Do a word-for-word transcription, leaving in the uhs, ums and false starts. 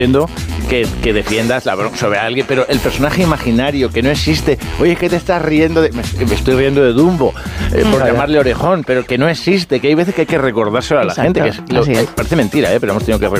Que, que defiendas la bronca sobre alguien, pero el personaje imaginario que no existe, oye, es que te estás riendo de, me, me estoy riendo de Dumbo, eh, por llamarle Orejón, pero que no existe, que hay veces que hay que recordárselo a la Exacto, gente, que es, lo, es. parece mentira, eh, pero hemos tenido que